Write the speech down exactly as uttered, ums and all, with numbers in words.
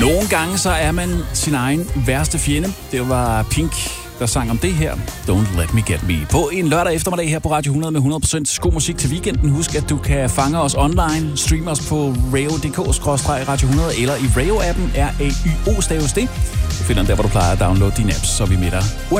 Nogle gange så er man sin egen værste fjende. Det var Pink, der sang om det her. Don't Let Me Get Me. På en lørdag eftermiddag her på Radio hundrede med hundrede procent god musik til weekenden. Husk, at du kan fange os online. Stream os på radio punktum d k skråstreg radio hundrede eller i Rayo-appen. R A Y O staves det. Du finder den der, hvor du plejer at downloade dine apps, så er vi med dig.